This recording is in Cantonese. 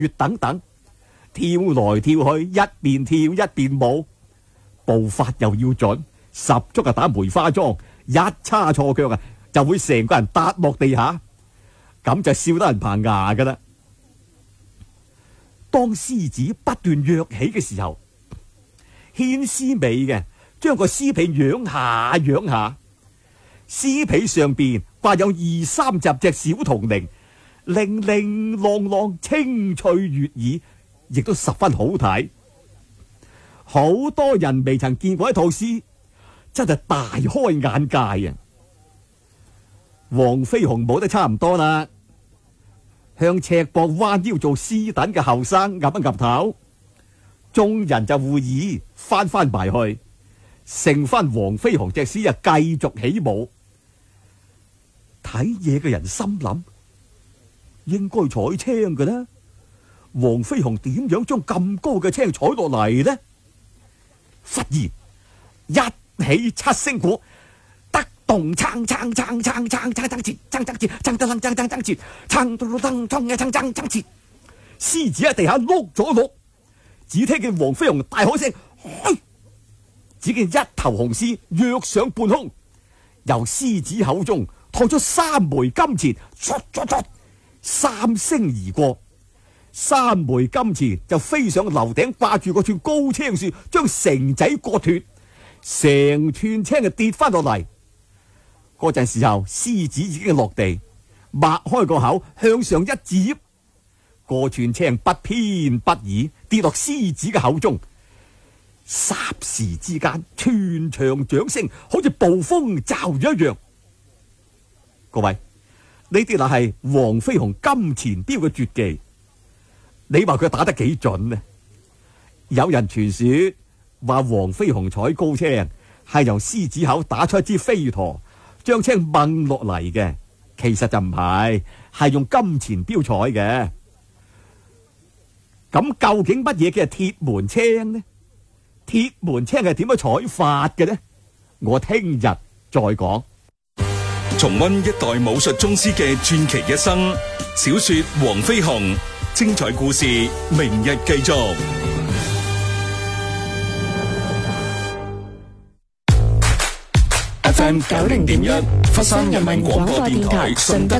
等等，跳來跳去，一邊跳一邊舞，步伐又要準，十足打梅花樁，一叉錯腳就會成個人笪落地下，咁就笑得人棚牙噶啦。當獅子不斷躍起嘅時候，牽獅尾嘅將個獅皮仰下仰下，獅皮上邊掛有二三十隻小銅鈴，鈴鈴啷啷，清脆悅耳，亦都十分好睇。好多人未曾見過一套獅，真係大開眼界啊！黃飛鴻舞得差唔多啦，向赤膊彎腰做獅躉嘅後生岌一岌頭，眾人就會意翻埋去，剩翻黃飛鴻隻獅繼續起舞。睇嘢嘅人心諗，應該採青嘅啦，黃飛鴻點樣將咁高嘅青採落嚟呢？忽然一起七聲鼓，得動撐撐撐撐撐撐撐切撐撐切撐得楞撐撐撐切撐到楞撐嘅撐撐撐切，獅子喺地下碌咗碌，只聽見黃飛鴻大喝聲，只見一頭紅獅躍上半空，由獅子口中吐出三枚金錢，三聲而過，三枚金錢就飛上樓頂掛住嗰串高青樹，將繩仔割脫，成串青就跌翻落嚟。嗰陣時候，獅子已經落地，擘開個口向上一接，個串青不偏不倚跌落獅子嘅口中。霎時之間，全場掌聲好似暴風驟雨一樣。各位，呢啲乃係黃飛鴻金錢鏢嘅絕技，你話佢打得幾準呢？有人傳說話黃飛鴻採高青係由獅子口打出一支飛陀，將青掹落嚟嘅，其實就唔係，係用金錢鏢採嘅。咁究竟乜嘢叫鐵門青呢？鐵門青係點樣採法嘅呢？我聽日再講。 重溫一代武術宗師嘅傳奇一生，小說《黃飛鴻》，精彩故事明日繼續。FM 90.1，佛山人民廣播電台順德